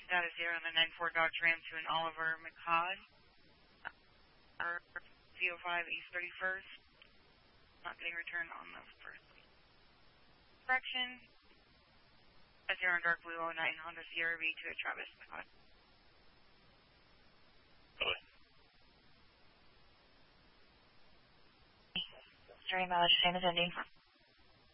status here on the 94 Dodge Ram to an Oliver McCod. CO5 East 31st. Not getting return on the first correction. 0 on dark blue 09 Honda CRV to a Travis McCod. Stream mileage, same as ending.